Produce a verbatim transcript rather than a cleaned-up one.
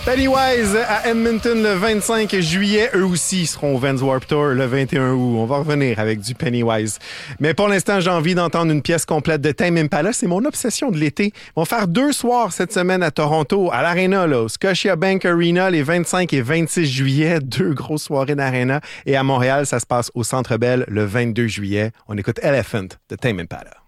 Pennywise à Edmonton le vingt-cinq juillet. Eux aussi seront au Vans Warped Tour le vingt et un août. On va revenir avec du Pennywise. Mais pour l'instant, j'ai envie d'entendre une pièce complète de Tame Impala. C'est mon obsession de l'été. Ils vont faire deux soirs cette semaine à Toronto, à l'Arena, là, au Scotiabank Arena, les vingt-cinq et vingt-six juillet. Deux grosses soirées d'Arena. Et à Montréal, ça se passe au Centre Bell le vingt-deux juillet. On écoute Elephant de Tame Impala.